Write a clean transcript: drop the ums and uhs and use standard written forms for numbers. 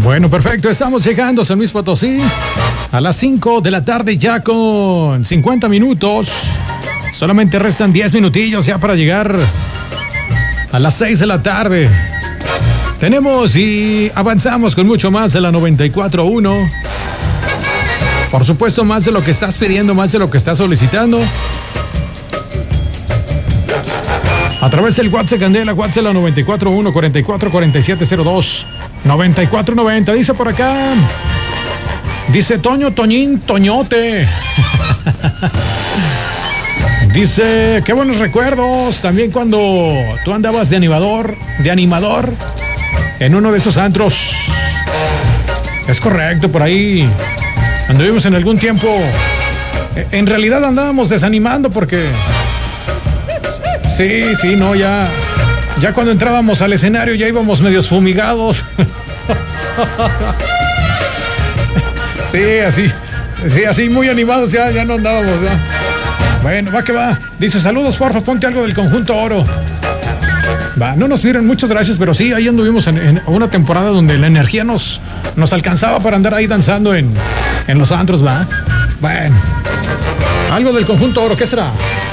Bueno, perfecto. Estamos llegando a San Luis Potosí a las 5 de la tarde ya con 50 minutos. Solamente restan 10 minutillos ya para llegar a las 6 de la tarde. Tenemos y avanzamos con mucho más de la 94.1. Por supuesto, más de lo que estás pidiendo, más de lo que estás solicitando. A través del WhatsApp Candela, WhatsApp la 94.1 444702 9490. Dice por acá. Dice Toño, Toñín, Toñote. Dice, qué buenos recuerdos. También cuando tú andabas de animador en uno de esos antros. Es correcto, por ahí anduvimos en algún tiempo. En realidad andábamos desanimando porque... Sí, no, ya cuando entrábamos al escenario ya íbamos medios fumigados. Sí, así muy animados ya no andábamos, ¿no? Bueno, va que va. Dice, saludos, porfa, ponte algo del Conjunto Oro. Va, no nos vieron, muchas gracias, pero sí, ahí anduvimos en una temporada donde la energía nos alcanzaba para andar ahí danzando en los antros, va. Bueno, algo del Conjunto Oro, ¿qué será?